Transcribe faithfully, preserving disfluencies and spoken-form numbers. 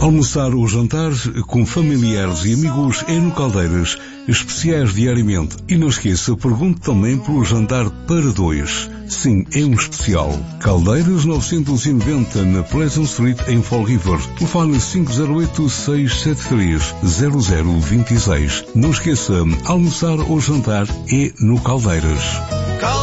Almoçar ou jantar com familiares e amigos é no Caldeiras, especiais diariamente. E não esqueça, pergunte também pelo jantar para dois. Sim, é um especial. Caldeiras novecentos e noventa na Pleasant Street em Fall River. Telefone cinco zero oito, seis sete três, zero zero dois seis. Não esqueça, almoçar ou jantar é no Caldeiras.